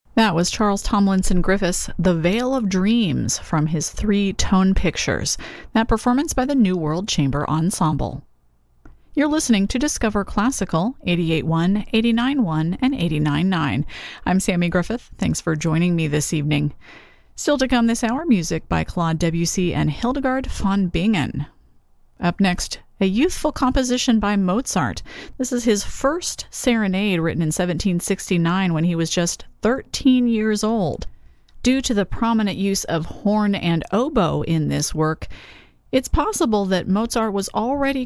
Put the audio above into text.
That was Charles Tomlinson Griffith's The Vale of Dreams from his 3 Tone Pictures, that performance by the New World Chamber Ensemble. You're listening to Discover Classical, 88.1, 89.1, and 89.9. I'm Sammy Griffith. Thanks for joining me this evening. Still to come this hour, music by Claude Debussy and Hildegard von Bingen. Up next, a youthful composition by Mozart. This is his first serenade, written in 1769 when he was just 13 years old. Due to the prominent use of horn and oboe in this work, it's possible that Mozart was already